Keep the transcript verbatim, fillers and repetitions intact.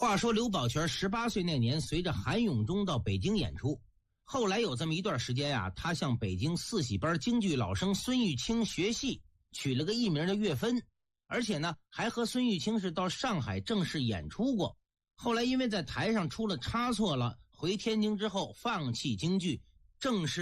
话说刘宝全十八岁那年，随着韩永忠到北京演出。后来有这么一段时间啊，他向北京四喜班京剧老生孙玉清学戏，取了个艺名的岳芬，而且呢，还和孙玉清是到上海正式演出过。后来因为在台上出了差错了，回天津之后放弃京剧，正式